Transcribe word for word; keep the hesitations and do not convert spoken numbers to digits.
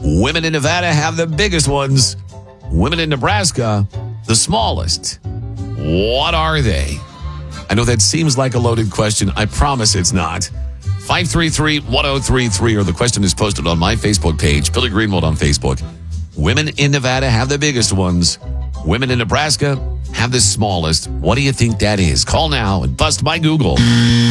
Women in Nevada have the biggest ones. Women in Nebraska, the smallest. What are they? I know that seems like a loaded question. I promise it's not. five three three, one oh three three, or the question is posted on my Facebook page, Billy Greenwald on Facebook. Women in Nevada have the biggest ones. Women in Nebraska have the smallest. What do you think that is? Call now and bust my Google.